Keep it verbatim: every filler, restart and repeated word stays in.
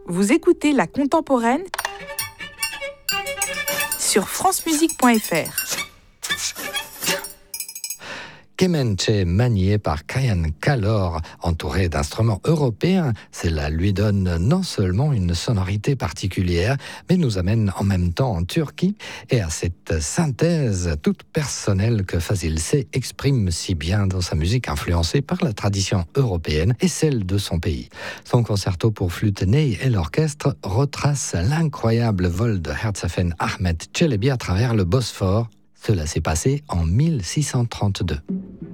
Vous écoutez La Contemporaine sur francemusique point f r. Kemenche, manié par Kayan Kalor, entouré d'instruments européens, cela lui donne non seulement une sonorité particulière, mais nous amène en même temps en Turquie et à cette synthèse toute personnelle que Fazil Say exprime si bien dans sa musique influencée par la tradition européenne et celle de son pays. Son concerto pour flûte ney et l'orchestre retrace l'incroyable vol de Herzafen Ahmet Çelebi à travers le Bosphore. Cela s'est passé en mille six cent trente-deux.